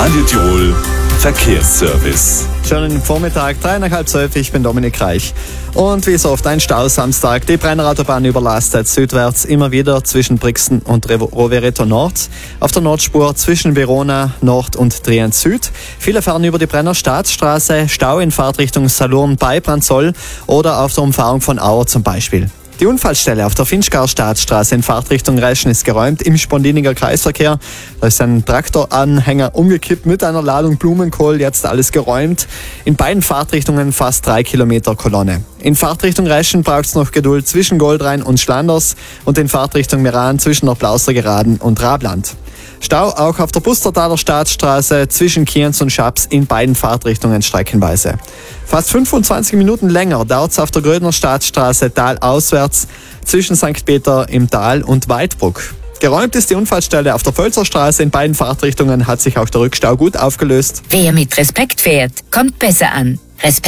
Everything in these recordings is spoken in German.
Radio Tirol Verkehrsservice. Schönen Vormittag, 11:30, ich bin Dominik Reich. Und wie so oft ein Stausamstag. Die Brenner Autobahn überlastet südwärts immer wieder zwischen Brixen und Rovereto Nord. Auf der Nordspur zwischen Verona Nord und Trient Süd. Viele fahren über die Brenner Staatsstraße, Stau in Fahrtrichtung Salurn bei Branzoll oder auf der Umfahrung von Auer zum Beispiel. Die Unfallstelle auf der Finchgauer Staatsstraße in Fahrtrichtung Reschen ist geräumt im Spondiniger Kreisverkehr. Da ist ein Traktoranhänger umgekippt mit einer Ladung Blumenkohl, jetzt alles geräumt. In beiden Fahrtrichtungen fast 3 Kilometer Kolonne. In Fahrtrichtung Reschen braucht es noch Geduld zwischen Goldrhein und Schlanders und in Fahrtrichtung Meran zwischen der Plaustergeraden und Rabland. Stau auch auf der Pustertaler Staatsstraße zwischen Kienz und Schaps in beiden Fahrtrichtungen streckenweise. Fast 25 Minuten länger dauert es auf der Grödner Staatsstraße talauswärts zwischen St. Peter im Tal und Weidbruck. Geräumt ist die Unfallstelle auf der Völzerstraße. In beiden Fahrtrichtungen hat sich auch der Rückstau gut aufgelöst. Wer mit Respekt fährt, kommt besser an.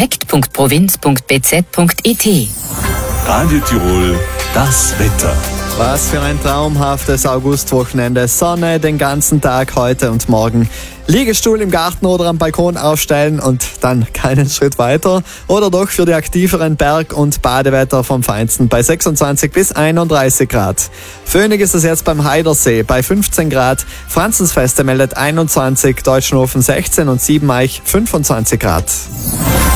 respekt.provinz.bz.it. Radio Tirol, das Wetter. Was für ein traumhaftes Augustwochenende. Sonne den ganzen Tag heute und morgen. Liegestuhl im Garten oder am Balkon aufstellen und dann keinen Schritt weiter. Oder doch für die aktiveren Berg- und Badewetter vom Feinsten bei 26 bis 31 Grad. Föhnig ist es jetzt beim Heidersee bei 15 Grad. Franzensfeste meldet 21, Deutschenhofen 16 und Siebeneich 25 Grad.